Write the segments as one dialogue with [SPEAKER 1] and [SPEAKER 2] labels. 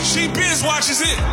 [SPEAKER 1] She binge watches it.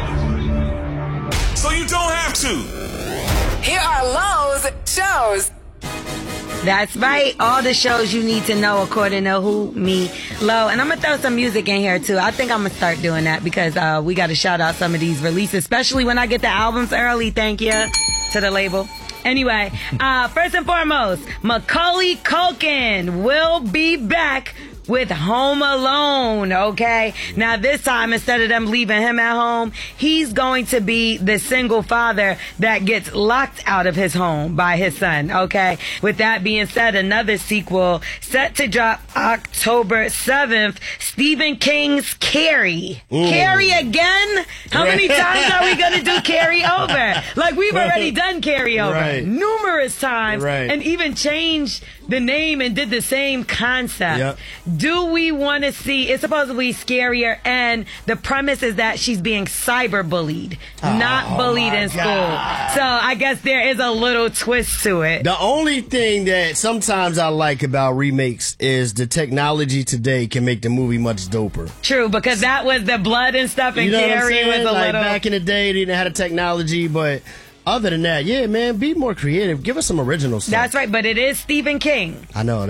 [SPEAKER 1] So you don't have to.
[SPEAKER 2] Here are Lowe's shows.
[SPEAKER 3] That's right. All the shows you need to know according to Who, Me, Low. And I'm going to throw some music in here, too. I think I'm going to start doing that because we got to shout out some of these releases, especially when I get the albums early. Thank you to the label. Anyway, first and foremost, Macaulay Culkin will be back with Home Alone, okay? Now this time, instead of them leaving him at home, he's going to be the single father that gets locked out of his home by his son, okay? With that being said, another sequel set to drop October 7th, Stephen King's Carrie. Ooh. Carrie again? How many times are we gonna do Carrie over? Like, we've already done Carrie over numerous times and even changed the name and did the same concept. Yep. Do we want to see, it's supposedly scarier, and the premise is that she's being cyber bullied, not bullied in school. So I guess there is a little twist to it.
[SPEAKER 4] The only thing that sometimes I like about remakes is the technology today can make the movie much doper.
[SPEAKER 3] True, because that was the blood and stuff, and Carrie was a little...
[SPEAKER 4] Back in the day, they didn't have the technology, but... Other than that, yeah, man, be more creative. Give us some original stuff.
[SPEAKER 3] That's right, but it is Stephen King.
[SPEAKER 4] I know.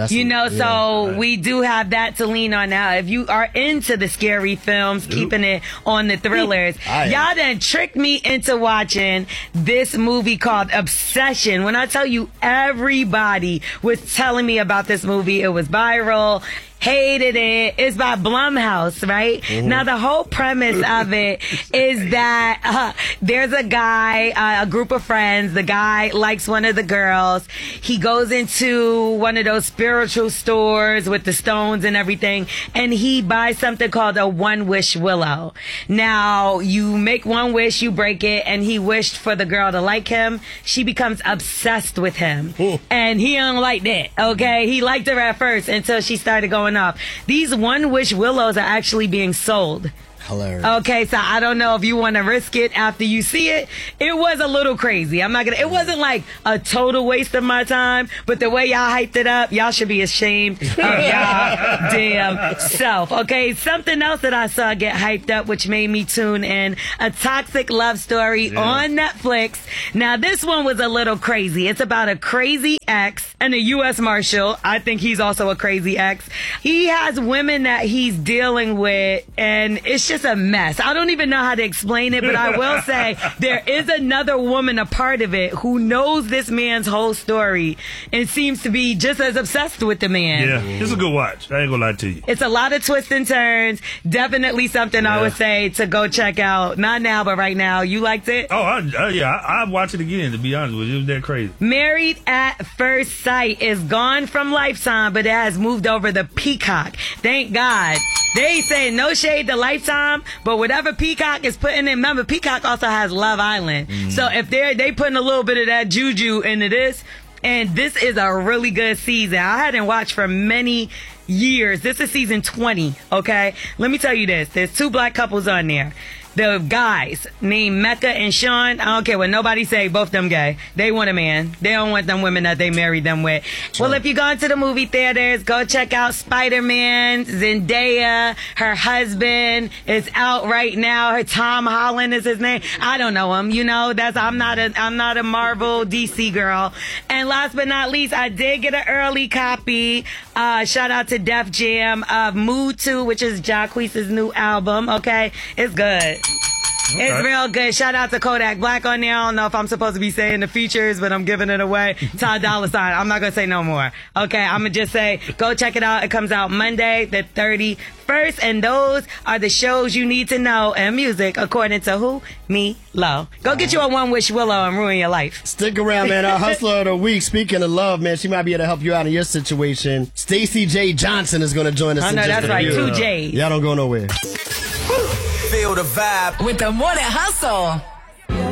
[SPEAKER 3] So we do have that to lean on now. If you are into the scary films, keeping it on the thrillers, y'all done tricked me into watching this movie called Obsession. When I tell you, everybody was telling me about this movie. It was viral. Hated it. It's by Blumhouse, right? Mm-hmm. Now, the whole premise of it is that there's a guy, a group of friends. The guy likes one of the girls. He goes into one of those spiritual stores with the stones and everything, and he buys something called a one-wish willow. Now, you make one wish, you break it, and he wished for the girl to like him. She becomes obsessed with him, and he don't like that, okay? He liked her at first until she started going off. These one wish willows are actually being sold.
[SPEAKER 4] Hilarious.
[SPEAKER 3] Okay, so I don't know if you want to risk it after you see it. It was a little crazy. It wasn't like a total waste of my time, but the way y'all hyped it up, y'all should be ashamed of y'all damn self. Okay, something else that I saw get hyped up, which made me tune in, A Toxic Love Story on Netflix. Now, this one was a little crazy. It's about a crazy ex and a U.S. Marshal. I think he's also a crazy ex. He has women that he's dealing with, and it's just a mess. I don't even know how to explain it, but I will say there is another woman a part of it who knows this man's whole story and seems to be just as obsessed with the man.
[SPEAKER 5] Yeah, it's a good watch. I ain't gonna lie to you.
[SPEAKER 3] It's a lot of twists and turns. Definitely something I would say to go check out. Not now, but right now. You liked it?
[SPEAKER 5] Oh, I'd watch it again, to be honest with you. It was that crazy.
[SPEAKER 3] Married at First Sight is gone from Lifetime, but it has moved over to Peacock. Thank God. They say no shade to Lifetime, but whatever Peacock is putting in, remember, Peacock also has Love Island. So if they putting a little bit of that juju into this, and this is a really good season. I hadn't watched for many years. This is season 20, okay? Let me tell you this. There's 2 black couples on there. The guys named Mecca and Sean, I don't care what nobody say, both them gay. They want a man. They don't want them women that they married them with. Well, if you go into the movie theaters, go check out Spider-Man. Zendaya, her husband is out right now. Her Tom Holland is his name. I don't know him. You know, I'm not a Marvel DC girl. And last but not least, I did get an early copy. Shout out to Def Jam of Mood 2, which is Jacquees' new album. Okay, it's good. Okay. It's real good. Shout out to Kodak Black on there. I don't know if I'm supposed to be saying the features, but I'm giving it away. Ty Dolla $ign. I'm not going to say no more. Okay, I'm going to just say, go check it out. It comes out Monday, the 31st. And those are the shows you need to know and music according to Who, Me, Low. Go get you a One Wish Willow and ruin your life.
[SPEAKER 4] Stick around, man. Our Hustler of the Week, speaking of love, man, she might be able to help you out in your situation. Stacey J. Johnson is going to join us.
[SPEAKER 3] I know, that's right. 2 J's.
[SPEAKER 4] Y'all don't go nowhere.
[SPEAKER 2] Feel the vibe with the Morning Hustle.